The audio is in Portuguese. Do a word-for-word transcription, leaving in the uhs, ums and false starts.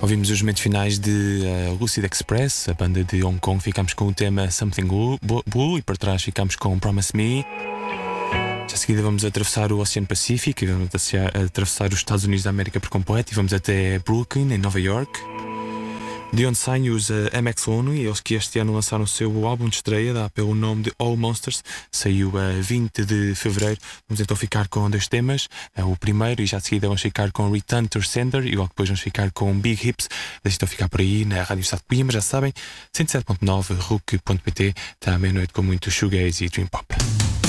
Ouvimos os momentos finais de uh, Lucid Express, a banda de Hong Kong. Ficámos com o tema Something Blue, Blue e para trás ficámos com Promise Me. Já a seguida vamos atravessar o Oceano Pacífico e vamos atravessar os Estados Unidos da América por completo e vamos até Brooklyn, em Nova York, de onde saem os uh, M X One, e eles que este ano lançaram o seu álbum de estreia, dá pelo nome de All Monsters, saiu a uh, vinte de fevereiro. Vamos então ficar com dois temas, uh, o primeiro, e já de seguida vamos ficar com Return to Sender, e logo depois vamos ficar com Big Hips. Deixem então ficar por aí na Rádio Estado de Coimbra, já sabem, cento e sete ponto nove, rook ponto pt, está à meia-noite com muito shoegaze e dream pop.